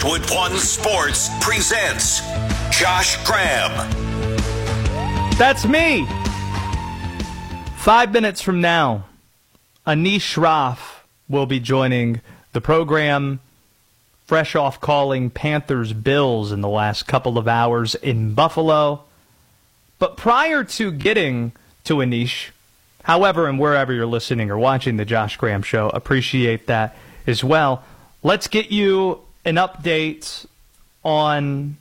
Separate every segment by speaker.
Speaker 1: Westwood One Sports presents Josh Graham.
Speaker 2: That's me. 5 minutes from now, Anish Shroff will be joining the program, fresh off calling Panthers-Bills in the last couple of hours in Buffalo. But prior to getting to Anish, however and wherever you're listening or watching the Josh Graham Show, appreciate that as well. Let's get you an update on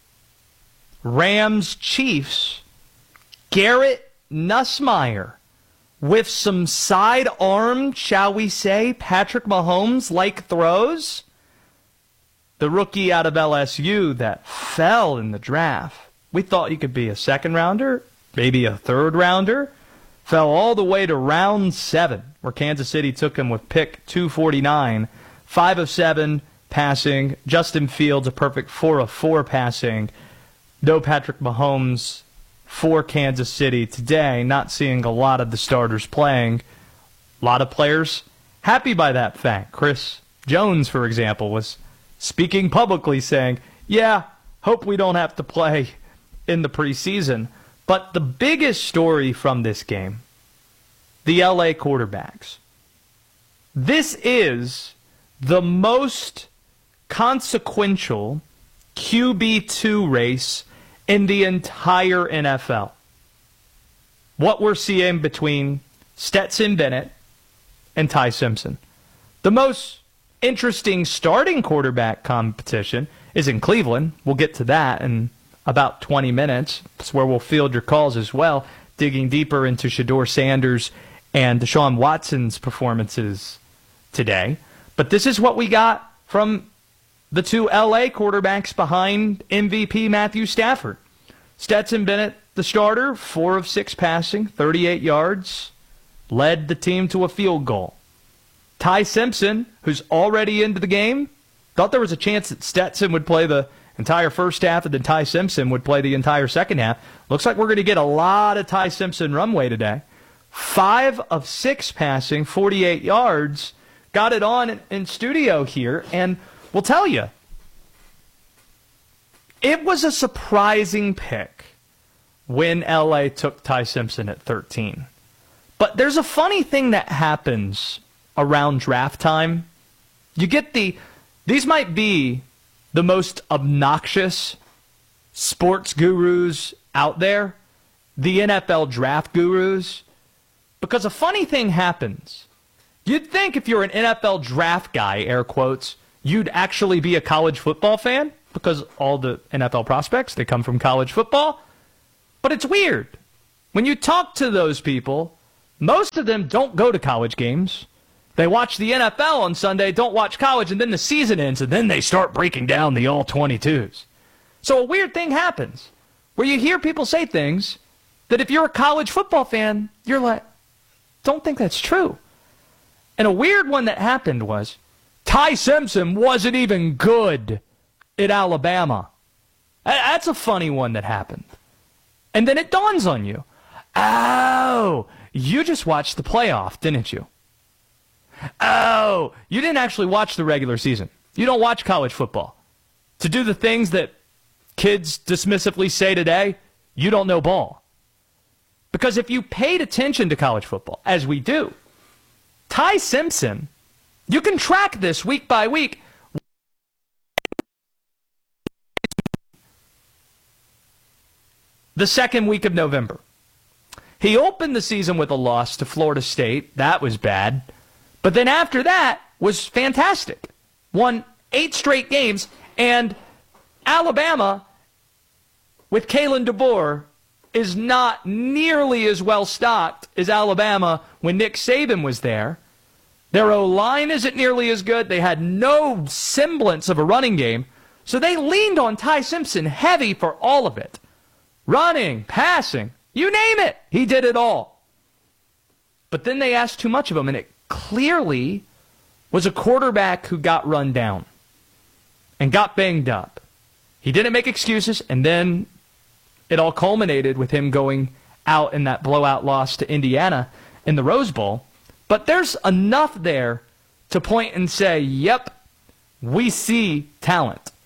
Speaker 2: Rams-Chiefs. Garrett Nussmeier with some sidearm, shall we say, Patrick Mahomes-like throws. The rookie out of LSU that fell in the draft. We thought he could be a second-rounder, maybe a third-rounder. Fell all the way to round 7, where Kansas City took him with pick 249. 5 of 7 passing. Justin Fields, a perfect 4 of 4 passing. No Patrick Mahomes for Kansas City today. Not seeing a lot of the starters playing. A lot of players happy by that fact. Chris Jones, for example, was speaking publicly saying, yeah, hope we don't have to play in the preseason. But the biggest story from this game, the LA quarterbacks. This is the most consequential QB2 race in the entire NFL. What we're seeing between Stetson Bennett and Ty Simpson. The most interesting starting quarterback competition is in Cleveland. We'll get to that in about 20 minutes. It's where we'll field your calls as well, digging deeper into Shedeur Sanders and Deshaun Watson's performances today. But this is what we got from the two LA quarterbacks behind MVP Matthew Stafford. Stetson Bennett, the starter, 4 of 6 passing, 38 yards, led the team to a field goal. Ty Simpson, who's already into the game, thought there was a chance that Stetson would play the entire first half and then Ty Simpson would play the entire second half. Looks like we're going to get a lot of Ty Simpson runway today. 5 of 6 passing, 48 yards. Got it on in studio here, and we'll tell you, it was a surprising pick when LA took Ty Simpson at 13. But there's a funny thing that happens around draft time. You get these might be the most obnoxious sports gurus out there, the NFL draft gurus, because a funny thing happens. You'd think if you're an NFL draft guy, air quotes, you'd actually be a college football fan, because all the NFL prospects, they come from college football. But it's weird. When you talk to those people, most of them don't go to college games. They watch the NFL on Sunday, don't watch college, and then the season ends, and then they start breaking down the all-22s. So a weird thing happens, where you hear people say things that if you're a college football fan, you're like, don't think that's true. And a weird one that happened was Ty Simpson wasn't even good at Alabama. That's a funny one that happened. And then it dawns on you, oh, you just watched the playoff, didn't you? Oh, you didn't actually watch the regular season. You don't watch college football. To do the things that kids dismissively say today, you don't know ball. Because if you paid attention to college football, as we do, Ty Simpson, you can track this week by week. The second week of November. He opened the season with a loss to Florida State. That was bad. But then after that was fantastic. Won 8 straight games, and Alabama, with Kalen DeBoer, is not nearly as well stocked as Alabama when Nick Saban was there. Their O-line isn't nearly as good. They had no semblance of a running game. So they leaned on Ty Simpson heavy for all of it. Running, passing, you name it. He did it all. But then they asked too much of him, and it clearly was a quarterback who got run down and got banged up. He didn't make excuses, and then it all culminated with him going out in that blowout loss to Indiana in the Rose Bowl. But there's enough there to point and say, yep, we see talent.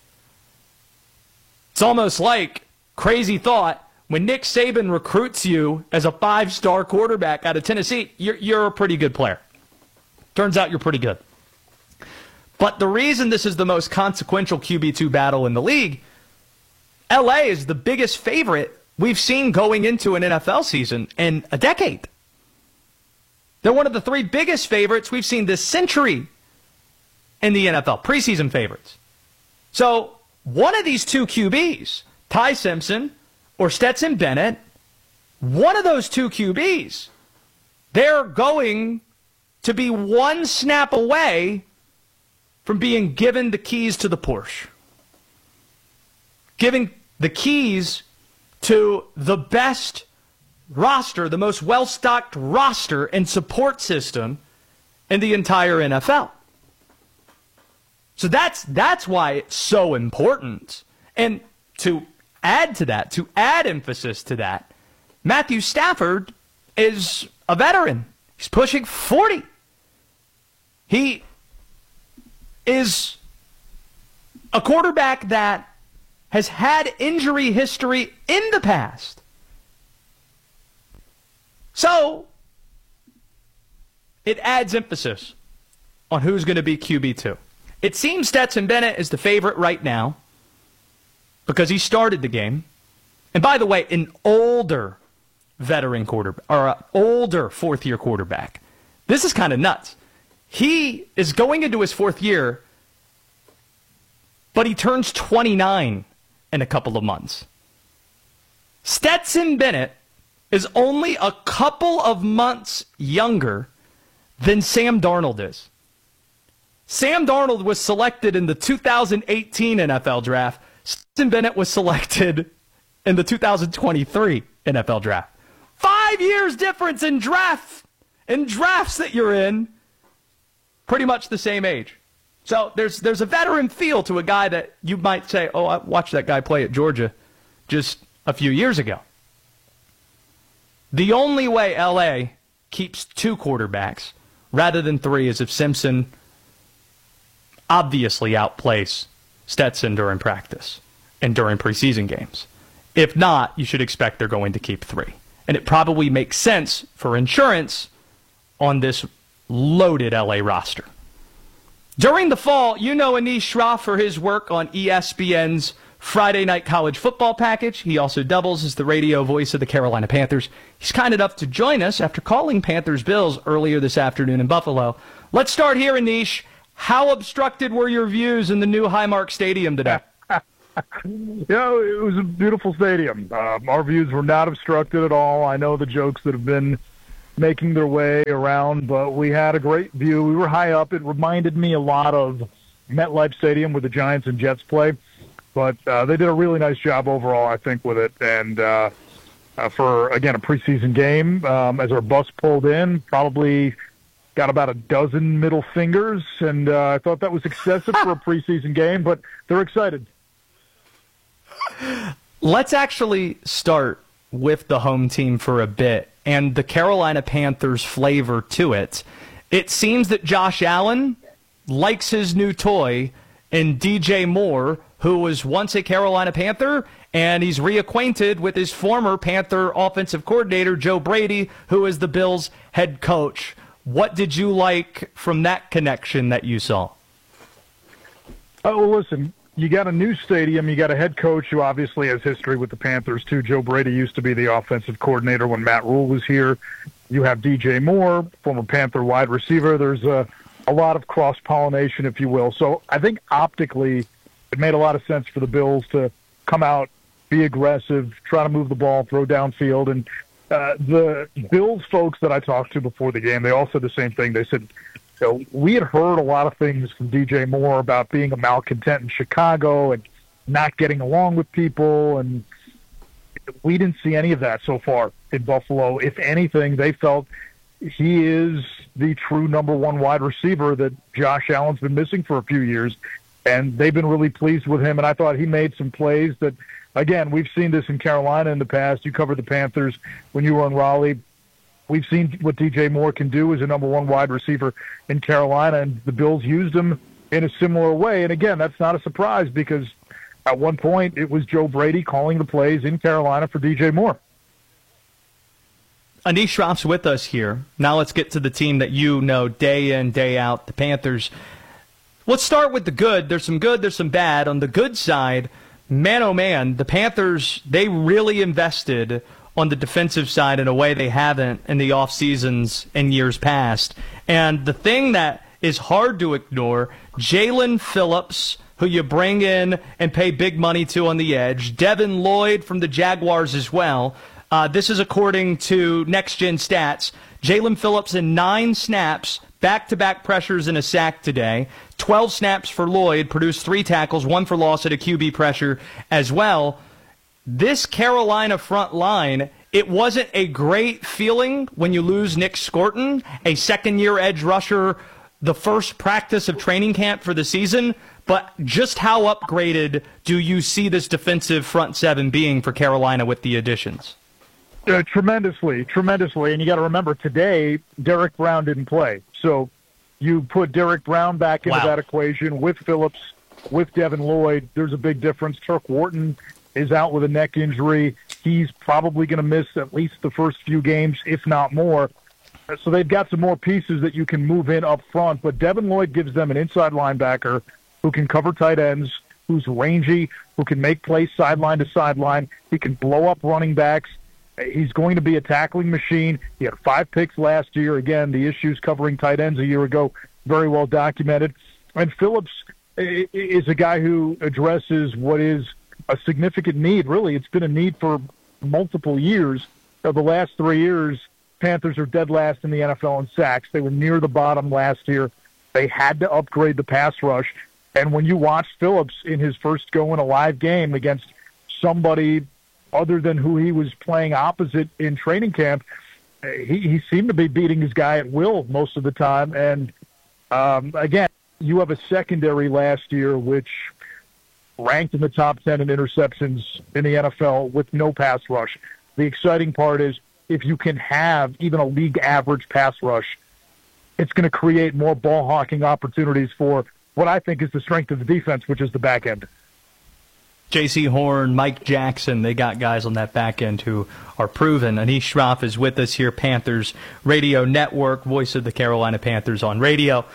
Speaker 2: It's almost like, crazy thought, when Nick Saban recruits you as a 5-star quarterback out of Tennessee, you're a pretty good player. Turns out you're pretty good. But the reason this is the most consequential QB2 battle in the league, LA is the biggest favorite we've seen going into an NFL season in a decade. They're one of the 3 biggest favorites we've seen this century in the NFL, preseason favorites. So one of these 2 QBs, Ty Simpson or Stetson Bennett, one of those 2 QBs, they're going to be one snap away from being given the keys to the Porsche. Giving the keys to the best roster, the most well-stocked roster and support system in the entire NFL. So that's why it's so important. And to add to that, to add emphasis to that, Matthew Stafford is a veteran. He's pushing 40. He is a quarterback that has had injury history in the past. So it adds emphasis on who's going to be QB2. It seems Stetson Bennett is the favorite right now because he started the game. And by the way, an older veteran quarterback, or an older fourth-year quarterback. This is kind of nuts. He is going into his 4th year, but he turns 29 in a couple of months. Stetson Bennett is only a couple of months younger than Sam Darnold is. Sam Darnold was selected in the 2018 NFL draft. Stetson Bennett was selected in the 2023 NFL draft. 5 years difference in drafts that you're in. Pretty much the same age. So there's a veteran feel to a guy that you might say, oh, I watched that guy play at Georgia just a few years ago. The only way LA keeps 2 quarterbacks rather than 3 is if Simpson obviously outplays Stetson during practice and during preseason games. If not, you should expect they're going to keep 3. And it probably makes sense for insurance on this loaded LA roster. During the fall, you know Anish Shroff for his work on ESPN's Friday Night College Football package. He also doubles as the radio voice of the Carolina Panthers. He's kind enough to join us after calling Panthers-Bills earlier this afternoon in Buffalo. Let's start here, Anish. How obstructed were your views in the new Highmark Stadium today?
Speaker 3: It was a beautiful stadium. Our views were not obstructed at all. I know the jokes that have been making their way around, but we had a great view. We were high up. It reminded me a lot of MetLife Stadium where the Giants and Jets play, but they did a really nice job overall, I think, with it. And for, again, a preseason game, as our bus pulled in, probably got about a dozen middle fingers, and I thought that was excessive for a preseason game, but they're excited.
Speaker 2: Let's actually start with the home team for a bit and the Carolina Panthers flavor to it. It seems that Josh Allen likes his new toy in DJ Moore, who was once a Carolina Panther, and he's reacquainted with his former Panther offensive coordinator, Joe Brady, who is the Bills' head coach. What did you like from that connection that you saw?
Speaker 3: Oh, well, listen, you got a new stadium. You got a head coach who obviously has history with the Panthers, too. Joe Brady used to be the offensive coordinator when Matt Rule was here. You have DJ Moore, former Panther wide receiver. There's a lot of cross-pollination, if you will. So I think optically it made a lot of sense for the Bills to come out, be aggressive, try to move the ball, throw downfield. And the Bills folks that I talked to before the game, they all said the same thing. They said, we had heard a lot of things from DJ Moore about being a malcontent in Chicago and not getting along with people, and we didn't see any of that so far in Buffalo. If anything, they felt he is the true number one wide receiver that Josh Allen's been missing for a few years, and they've been really pleased with him, and I thought he made some plays that, again, we've seen this in Carolina in the past. You covered the Panthers when you were in Raleigh. We've seen what DJ Moore can do as a number one wide receiver in Carolina, and the Bills used him in a similar way. And again, that's not a surprise because at one point, it was Joe Brady calling the plays in Carolina for DJ Moore.
Speaker 2: Anish Shroff's with us here. Now let's get to the team that you know day in, day out, the Panthers. Let's start with the good. There's some good, there's some bad. On the good side, man, oh man, the Panthers, they really invested on the defensive side in a way they haven't in the off seasons in years past. And the thing that is hard to ignore, Jalen Phillips, who you bring in and pay big money to on the edge, Devin Lloyd from the Jaguars as well. This is according to Next Gen Stats. Jalen Phillips in 9 snaps, back-to-back pressures and a sack today. 12 snaps for Lloyd, produced 3 tackles, 1 for loss at a QB pressure as well. This Carolina front line, it wasn't a great feeling when you lose Nick Scorton, a second-year edge rusher, the first practice of training camp for the season. But just how upgraded do you see this defensive front 7 being for Carolina with the additions?
Speaker 3: Tremendously. And you got to remember, today, Derek Brown didn't play. So you put Derek Brown back into that equation with Phillips, with Devin Lloyd. There's a big difference. Turk Wharton is out with a neck injury. He's probably going to miss at least the first few games, if not more. So they've got some more pieces that you can move in up front. But Devin Lloyd gives them an inside linebacker who can cover tight ends, who's rangy, who can make plays sideline to sideline. He can blow up running backs. He's going to be a tackling machine. He had 5 picks last year. Again, the issues covering tight ends a year ago, very well documented. And Phillips is a guy who addresses what is a significant need. Really, it's been a need for multiple years. The last 3 years, Panthers are dead last in the NFL in sacks. They were near the bottom last year. They had to upgrade the pass rush. And when you watch Phillips in his first go in a live game against somebody other than who he was playing opposite in training camp, he seemed to be beating his guy at will most of the time. And, again, you have a secondary last year which ranked in the top 10 in interceptions in the NFL with no pass rush. The exciting part is if you can have even a league average pass rush, it's going to create more ball hawking opportunities for what I think is the strength of the defense, which is the back end.
Speaker 2: J.C. Horn, Mike Jackson, they got guys on that back end who are proven. Anish Shroff is with us here, Panthers Radio Network, voice of the Carolina Panthers on radio.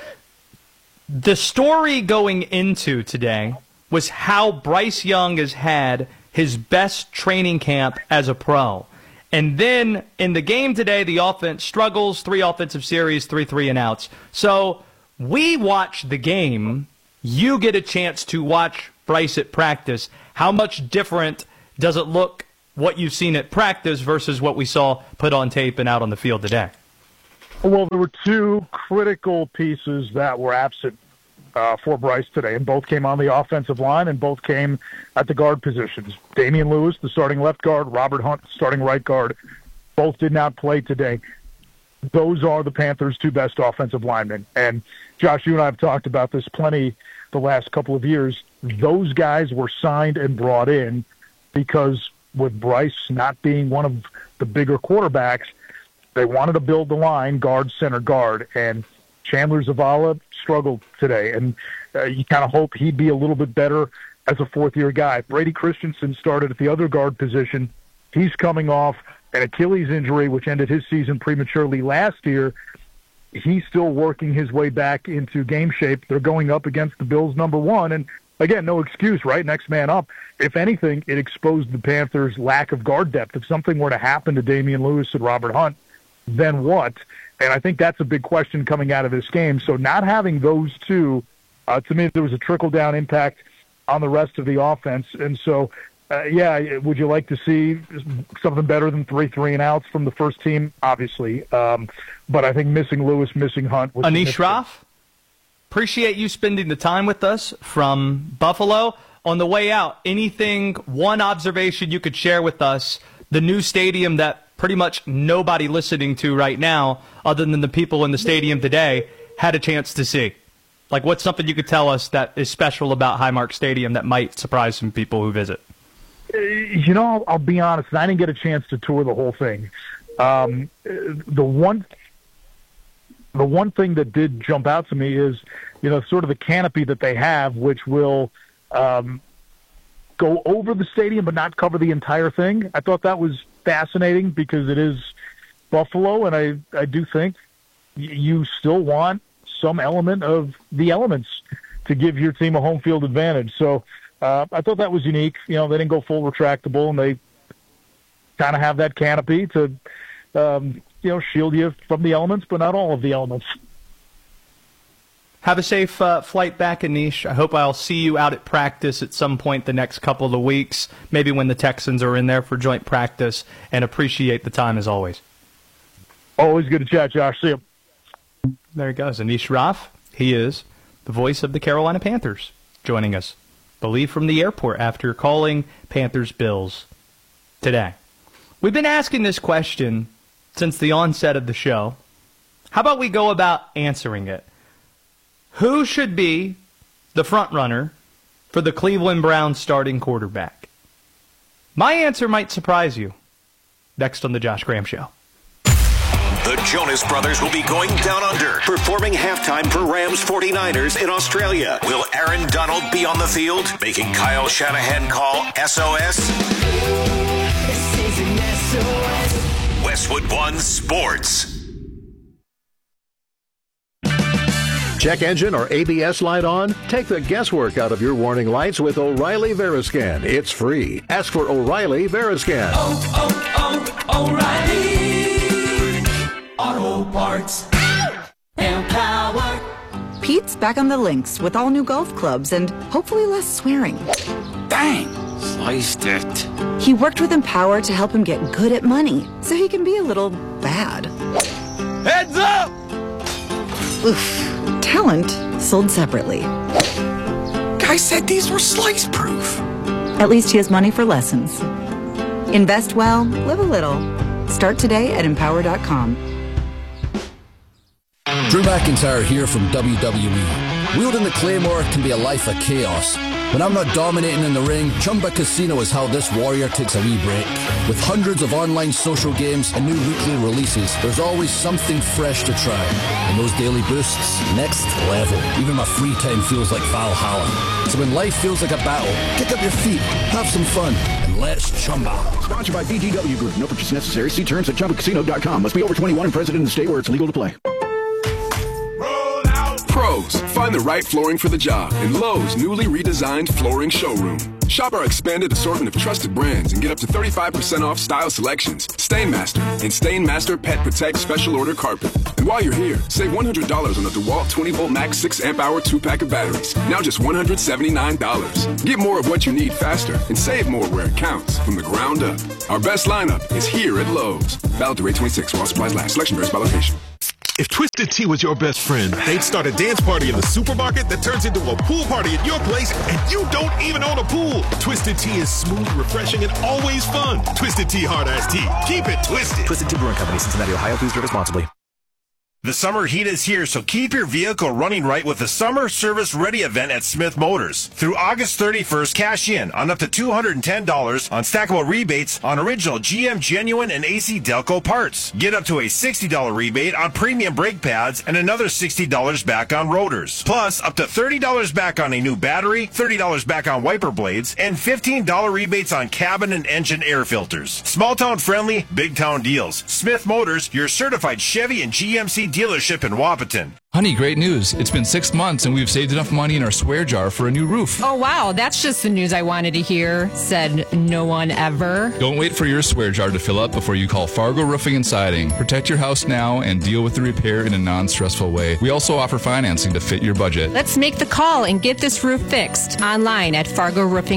Speaker 2: The story going into today was how Bryce Young has had his best training camp as a pro. And then in the game today, the offense struggles, 3 offensive series, 3 3-and-outs. So we watch the game. You get a chance to watch Bryce at practice. How much different does it look what you've seen at practice versus what we saw put on tape and out on the field today?
Speaker 3: Well, there were 2 critical pieces that were absent for Bryce today, and both came on the offensive line and both came at the guard positions. Damian Lewis, the starting left guard, Robert Hunt, starting right guard, both did not play today. Those are the Panthers' 2 best offensive linemen. And Josh, you and I have talked about this plenty the last couple of years. Those guys were signed and brought in because with Bryce not being one of the bigger quarterbacks, they wanted to build the line guard, center, guard. And Chandler Zavala struggled today. And you kind of hope he'd be a little bit better as a 4th-year guy. Brady Christensen started at the other guard position. He's coming off an Achilles injury, which ended his season prematurely last year. He's still working his way back into game shape. They're going up against the Bills #1. And, again, no excuse, right? Next man up. If anything, it exposed the Panthers' lack of guard depth. If something were to happen to Damian Lewis and Robert Hunt, then what? And I think that's a big question coming out of this game. So not having those 2, to me, there was a trickle-down impact on the rest of the offense. And so, would you like to see something better than 3 3-and-outs from the first team? Obviously. But I think missing Lewis, missing Hunt was
Speaker 2: Anish Shroff, appreciate you spending the time with us from Buffalo. On the way out, one observation you could share with us, the new stadium that pretty much nobody listening to right now, other than the people in the stadium today, had a chance to see? Like, what's something you could tell us that is special about Highmark Stadium that might surprise some people who visit?
Speaker 3: You know, I'll be honest, I didn't get a chance to tour the whole thing. The one thing that did jump out to me is, sort of the canopy that they have, which will go over the stadium but not cover the entire thing. I thought that was fascinating because it is Buffalo, and I do think you still want some element of the elements to give your team a home field advantage. So I thought that was unique. They didn't go full retractable, and they kind of have that canopy to shield you from the elements, but not all of the elements.
Speaker 2: Have a safe flight back, Anish. I hope I'll see you out at practice at some point the next couple of weeks, maybe when the Texans are in there for joint practice, and appreciate the time as always.
Speaker 3: Always good to chat, Josh. See you.
Speaker 2: There he goes. Anish Raff. He is the voice of the Carolina Panthers, joining us, believe from the airport after calling Panthers-Bills today. We've been asking this question since the onset of the show. How about we go about answering it? Who should be the front runner for the Cleveland Browns starting quarterback? My answer might surprise you. Next on the Josh Graham Show.
Speaker 1: The Jonas Brothers will be going down under, performing halftime for Rams 49ers in Australia. Will Aaron Donald be on the field, making Kyle Shanahan call SOS? This is an SOS. Westwood One Sports.
Speaker 4: Check engine or ABS light on? Take the guesswork out of your warning lights with O'Reilly Veriscan. It's free. Ask for O'Reilly Veriscan.
Speaker 5: O'Reilly Auto Parts. Empower.
Speaker 6: Pete's back on the links with all new golf clubs and hopefully less swearing.
Speaker 5: Bang! Sliced it.
Speaker 6: He worked with Empower to help him get good at money so he can be a little bad.
Speaker 5: Heads up!
Speaker 6: Oof. Talent sold separately.
Speaker 5: Guy said these were slice-proof.
Speaker 6: At least he has money for lessons. Invest well, live a little. Start today at Empower.com.
Speaker 7: Drew McIntyre here from WWE. Wielding the Claymore can be a life of chaos. When I'm not dominating in the ring, Chumba Casino is how this warrior takes a wee break. With hundreds of online social games and new weekly releases, there's always something fresh to try. And those daily boosts, next level. Even my free time feels like Valhalla. So when life feels like a battle, kick up your feet, have some fun, and let's Chumba.
Speaker 8: Sponsored by BGW Group. No purchase necessary. See terms at ChumbaCasino.com. Must be over 21 and present in the state where it's legal to play.
Speaker 9: Pros, find the right flooring for the job in Lowe's newly redesigned flooring showroom. Shop our expanded assortment of trusted brands and get up to 35% off style selections, Stainmaster, and Stainmaster Pet Protect Special Order Carpet. And while you're here, save $100 on the DeWalt 20-volt max 6-amp-hour 2-pack of batteries. Now just $179. Get more of what you need faster and save more where it counts from the ground up. Our best lineup is here at Lowe's. Valid through 8/26 while supplies last. Selection varies by location.
Speaker 10: If Twisted Tea was your best friend, they'd start a dance party in the supermarket that turns into a pool party at your place, and you don't even own a pool. Twisted Tea is smooth, refreshing, and always fun. Twisted Tea Hard Iced Tea. Keep it twisted.
Speaker 11: Twisted Tea Brewing Company, Cincinnati, Ohio. Please drink responsibly.
Speaker 12: The summer heat is here, so keep your vehicle running right with the Summer Service Ready event at Smith Motors. Through August 31st, cash in on up to $210 on stackable rebates on original GM Genuine and AC Delco parts. Get up to a $60 rebate on premium brake pads and another $60 back on rotors. Plus, up to $30 back on a new battery, $30 back on wiper blades, and $15 rebates on cabin and engine air filters. Small town friendly, big town deals. Smith Motors, your certified Chevy and GMC dealership in Wapaton.
Speaker 13: Honey, great news. It's been 6 months and we've saved enough money in our swear jar for a new roof.
Speaker 14: Oh, wow. That's just the news I wanted to hear, said no one ever.
Speaker 13: Don't wait for your swear jar to fill up before you call Fargo Roofing and Siding. Protect your house now and deal with the repair in a non-stressful way. We also offer financing to fit your budget.
Speaker 14: Let's make the call and get this roof fixed online at FargoRoofing.